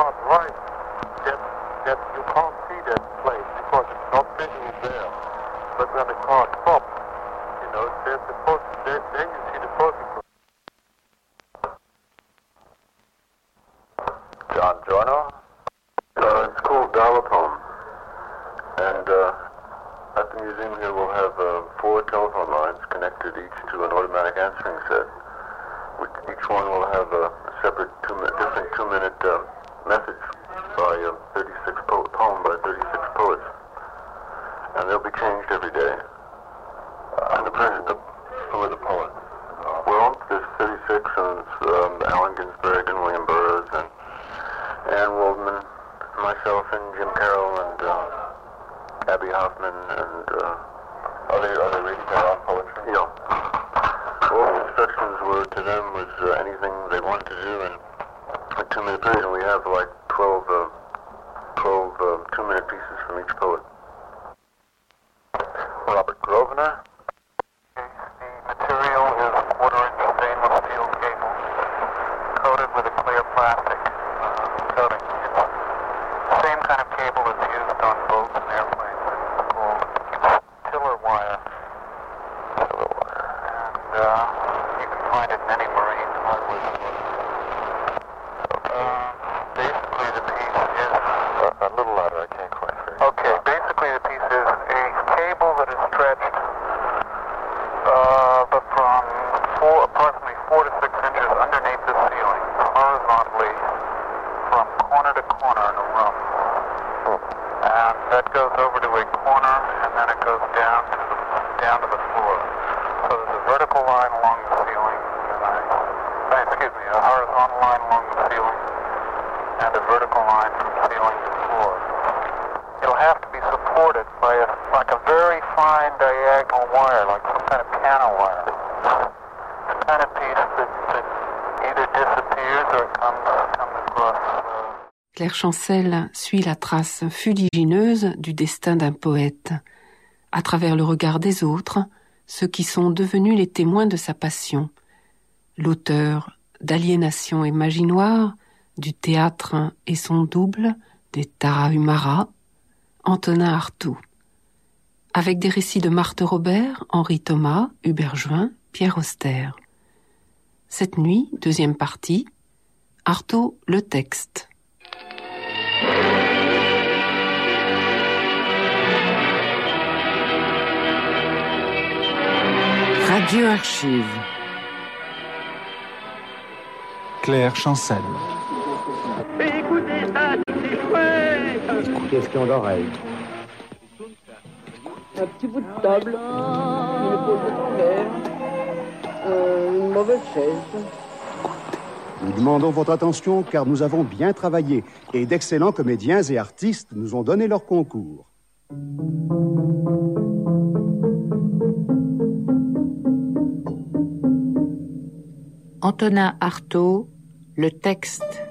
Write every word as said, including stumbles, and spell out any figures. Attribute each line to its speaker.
Speaker 1: can't write that, that you can't see that place because it's not visual there. But when the car stops, you know, there's the post, there, then you see the photograph.
Speaker 2: John Giorno. Uh, it's called Dial-A-Poem. And uh, at the museum here we'll have uh, four telephone lines connected each to an automatic answering set. Which each one will have a separate two minute, different two-minute uh, message by uh, thirty-six po- poem by thirty-six poets, and they'll be changed every day. Uh, and the person, the, who are the poets? Uh, well, there's thirty-six, and um, Allen Ginsberg and William Burroughs and Anne Waldman, myself and Jim Carroll and uh, Abby Hoffman and uh, other other reading their own poetry. Yeah. All the instructions were to them was uh, anything they wanted to do in a two-minute period, and we have like twelve, uh, twelve uh, two-minute pieces from each poet.
Speaker 1: Robert Grosvenor. The material is a quarter-inch stainless steel cable coated with a clear plastic uh, coating. It's the same kind of cable that's used on boats and airplanes. It's called tiller wire. Tiller wire. And uh, you can find it in any marine hardware store. Uh, basically, the piece is
Speaker 2: A, a little louder, I can't quite hear you.
Speaker 1: okay. Basically, the piece is a cable that is stretched, uh, but from four, approximately four to six inches underneath the ceiling, horizontally, from corner to corner in a room. And that goes over to a corner, and then it goes down to the, down to the floor. So there's a vertical line along the ceiling, and I, uh, excuse me, a horizontal line along the ceiling, and a vertical line from ceiling to floor. It'll have to be supported by a, like a very fine diagonal wire, like some kind of piano wire. It's the kind of piece that, that either disappears or comes, comes across. Uh,
Speaker 3: Claire Chancel suit la trace fuligineuse du destin d'un poète, à travers le regard des autres, ceux qui sont devenus les témoins de sa passion. L'auteur d'Aliénation et Magie Noire, du Théâtre et son double, des Tarahumara, Antonin Artaud. Avec des récits de Marthe Robert, Henri Thomas, Hubert Join, Pierre Auster. Cette nuit, deuxième partie, Artaud, le texte.
Speaker 4: Radio Archive.
Speaker 5: Claire Chancel.
Speaker 6: Écoutez ça, c'est chouette.
Speaker 7: Question d'oreille.
Speaker 8: Un petit bout de table, une pochette en verre, euh, une mauvaise chaise.
Speaker 7: Nous demandons votre attention car nous avons bien travaillé et d'excellents comédiens et artistes nous ont donné leur concours.
Speaker 4: Antonin Artaud, le texte.